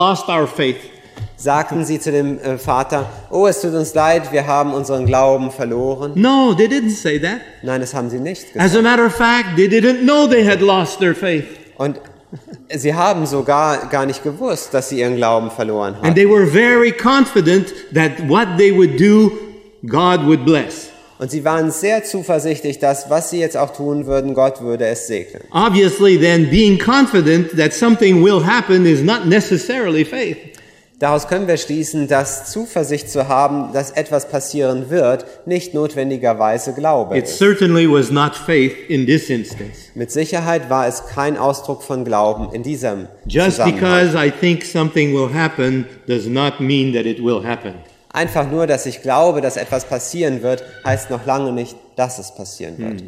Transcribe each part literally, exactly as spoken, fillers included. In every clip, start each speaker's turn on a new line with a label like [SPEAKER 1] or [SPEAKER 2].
[SPEAKER 1] lost our faith.
[SPEAKER 2] Sagten sie zu dem äh, Vater, oh, es tut uns leid, wir haben unseren Glauben verloren?
[SPEAKER 1] No, they didn't say that.
[SPEAKER 2] Nein, das haben sie nicht
[SPEAKER 1] As a
[SPEAKER 2] gesagt.
[SPEAKER 1] matter of fact, they didn't know they had lost their faith.
[SPEAKER 2] Und sie haben sogar gar nicht gewusst, dass sie ihren Glauben verloren
[SPEAKER 1] And
[SPEAKER 2] hatten.
[SPEAKER 1] they were very confident that what they would do, God would bless.
[SPEAKER 2] Und sie waren sehr zuversichtlich, dass was sie jetzt auch tun würden, Gott würde es segnen.
[SPEAKER 1] Obviously, then, being confident that something will happen is not necessarily faith.
[SPEAKER 2] Daraus können wir schließen, dass Zuversicht zu haben, dass etwas passieren wird, nicht notwendigerweise Glaube
[SPEAKER 1] It
[SPEAKER 2] ist.
[SPEAKER 1] certainly was not faith in this instance.
[SPEAKER 2] Mit Sicherheit war es kein Ausdruck von Glauben in diesem
[SPEAKER 1] Just
[SPEAKER 2] Zusammenhang.
[SPEAKER 1] because I think something will happen does not mean that it will happen.
[SPEAKER 2] Einfach nur, dass ich glaube, dass etwas passieren wird, heißt noch lange nicht, dass es passieren wird.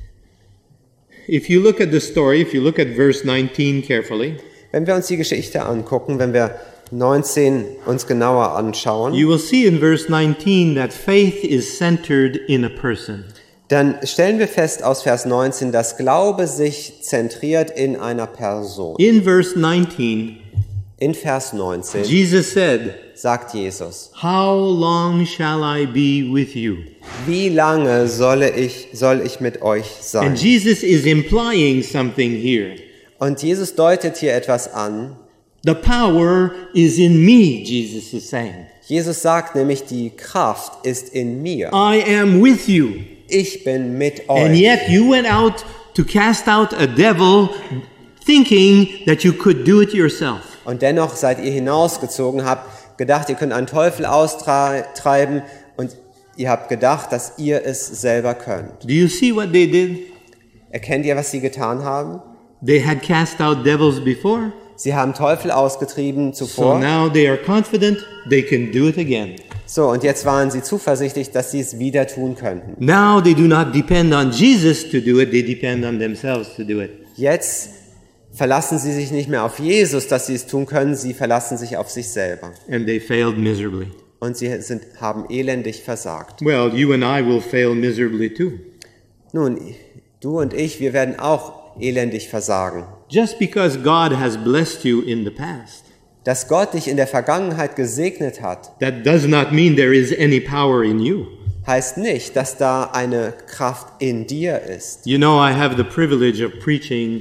[SPEAKER 1] If you look at the story, if you look at verse nineteen carefully,
[SPEAKER 2] Wenn wir uns die Geschichte angucken, wenn wir neunzehn uns genauer anschauen,
[SPEAKER 1] you will see in verse nineteen that faith is centered in a person.
[SPEAKER 2] dann stellen wir fest aus Vers neunzehn, dass Glaube sich zentriert in einer Person.
[SPEAKER 1] In verse nineteen,
[SPEAKER 2] In Vers neunzehn
[SPEAKER 1] Jesus said,
[SPEAKER 2] sagt Jesus,
[SPEAKER 1] "How long shall I be with you?"
[SPEAKER 2] wie lange solle ich, soll ich mit euch sein?
[SPEAKER 1] And Jesus is implying something here.
[SPEAKER 2] Und Jesus deutet hier etwas an.
[SPEAKER 1] The power is in me, Jesus is saying.
[SPEAKER 2] Jesus sagt nämlich, die Kraft ist in mir.
[SPEAKER 1] I am with you.
[SPEAKER 2] Ich bin mit
[SPEAKER 1] And
[SPEAKER 2] euch.
[SPEAKER 1] yet you went out to cast out a devil thinking that you could do it yourself.
[SPEAKER 2] Und dennoch seid ihr hinausgezogen, habt gedacht, ihr könnt einen Teufel austreiben und ihr habt gedacht, dass ihr es selber könnt.
[SPEAKER 1] Do you see what they did?
[SPEAKER 2] Erkennt ihr, was sie getan haben?
[SPEAKER 1] They had cast out devils before,
[SPEAKER 2] Sie haben Teufel ausgetrieben
[SPEAKER 1] so
[SPEAKER 2] zuvor.
[SPEAKER 1] now they are confident they can do it again.
[SPEAKER 2] So, und jetzt waren sie zuversichtlich, dass sie es wieder tun könnten.
[SPEAKER 1] Now they do not depend on Jesus to do it, they depend on themselves to do it.
[SPEAKER 2] Jetzt verlassen sie sich nicht mehr auf Jesus, dass sie es tun können, sie verlassen sich auf sich selber.
[SPEAKER 1] And they failed miserably.
[SPEAKER 2] Und sie sind, haben elendig versagt.
[SPEAKER 1] Well, you and I will fail miserably too.
[SPEAKER 2] Nun, du und ich, wir werden auch elendig versagen.
[SPEAKER 1] Just because God has blessed you in the past,
[SPEAKER 2] Dass Gott dich in der Vergangenheit gesegnet hat,
[SPEAKER 1] that does not mean there is any power in you.
[SPEAKER 2] heißt nicht, dass da eine Kraft in dir ist.
[SPEAKER 1] You know, I have the privilege of preaching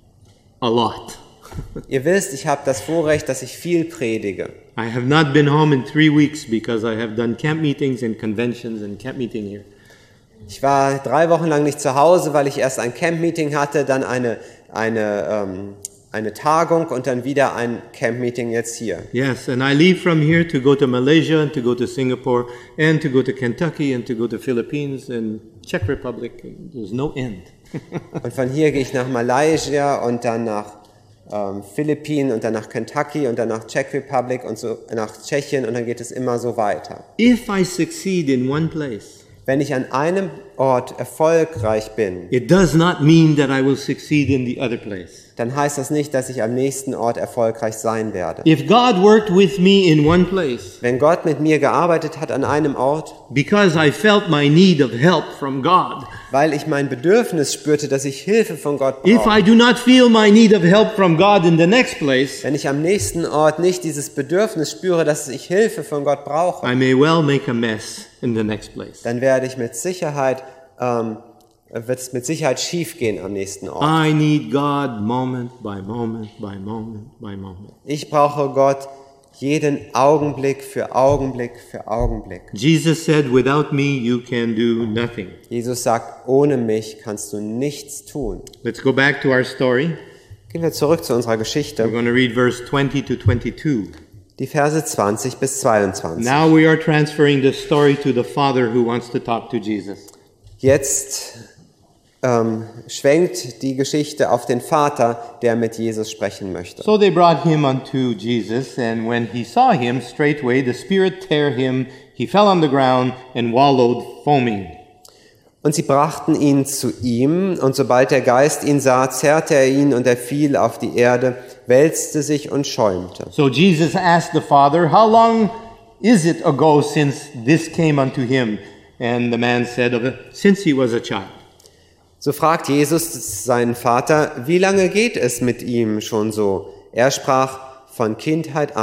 [SPEAKER 1] a lot.
[SPEAKER 2] Ihr wisst, ich habe das Vorrecht, dass ich viel predige.
[SPEAKER 1] I have not been home in three weeks because I have done camp meetings and conventions and camp meeting here.
[SPEAKER 2] Ich war drei Wochen lang nicht zu Hause, weil ich erst ein Camp-Meeting hatte, dann eine, eine, ähm, eine Tagung und dann wieder ein Camp-Meeting jetzt hier.
[SPEAKER 1] Yes, and I leave from here to go to Malaysia and to go to Singapore and to go to Kentucky and to go to Philippines and Czech Republic. There's no end.
[SPEAKER 2] Und von hier gehe ich nach Malaysia und dann nach ähm, Philippinen und dann nach Kentucky und dann nach Czech Republic und so nach Tschechien und dann geht es immer so weiter.
[SPEAKER 1] If I succeed in one place,
[SPEAKER 2] Wenn ich an einem Ort erfolgreich bin,
[SPEAKER 1] it does not mean that I will succeed in the other place.
[SPEAKER 2] dann heißt das nicht, dass ich am nächsten Ort erfolgreich sein werde.
[SPEAKER 1] If God worked with me in one place
[SPEAKER 2] Wenn Gott mit mir gearbeitet hat an einem Ort,
[SPEAKER 1] because I felt my need of help from God,
[SPEAKER 2] weil ich mein Bedürfnis spürte, dass ich Hilfe von Gott
[SPEAKER 1] if
[SPEAKER 2] brauche,
[SPEAKER 1] I do not feel my need of help from God in the next place,
[SPEAKER 2] wenn ich am nächsten Ort nicht dieses Bedürfnis spüre, dass ich Hilfe von Gott brauche,
[SPEAKER 1] I may well make a mess in the next place.
[SPEAKER 2] dann werde ich mit Sicherheit, ähm, wird es mit Sicherheit schief gehen am nächsten Ort.
[SPEAKER 1] I need God moment by moment by moment by moment.
[SPEAKER 2] Ich brauche Gott jeden Augenblick für Augenblick für Augenblick.
[SPEAKER 1] Jesus said, without me you can do nothing.
[SPEAKER 2] Jesus sagt, ohne mich kannst du nichts tun.
[SPEAKER 1] Let's go back to our story.
[SPEAKER 2] Gehen wir zurück zu unserer
[SPEAKER 1] We're
[SPEAKER 2] Geschichte,
[SPEAKER 1] going to read verse twenty to twenty-two.
[SPEAKER 2] die Verse zwanzig bis zweiundzwanzig.
[SPEAKER 1] Now we are transferring the story to the father who wants to talk to Jesus.
[SPEAKER 2] Jetzt ähm, schwenkt die Geschichte auf den Vater, der mit Jesus sprechen möchte.
[SPEAKER 1] So they brought him unto Jesus, and when he saw him, straightway the spirit tear him. He fell on the ground and wallowed, foaming.
[SPEAKER 2] Und sie brachten ihn zu ihm, und sobald der Geist ihn sah, zerrte er ihn, und er fiel auf die Erde, wälzte sich und schäumte.
[SPEAKER 1] So Jesus asked the father, how long is it ago since this came unto him? And the man said, since he was a child.
[SPEAKER 2] So fragt Jesus seinen Vater, wie lange geht es mit ihm schon so? Er sprach, von Kindheit